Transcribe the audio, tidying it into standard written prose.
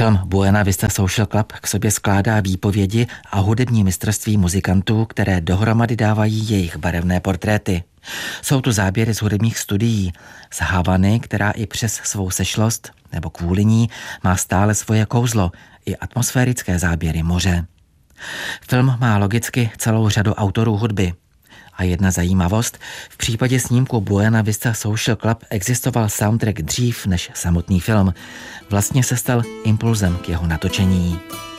Film Buena Vista Social Club k sobě skládá výpovědi a hudební mistrovství muzikantů, které dohromady dávají jejich barevné portréty. Jsou tu záběry z hudebních studií, z Havany, která i přes svou sešlost, nebo kvůli ní, má stále svoje kouzlo, i atmosférické záběry moře. Film má logicky celou řadu autorů hudby. A jedna zajímavost, v případě snímku Buena Vista Social Club existoval soundtrack dřív než samotný film. Vlastně se stal impulzem k jeho natočení.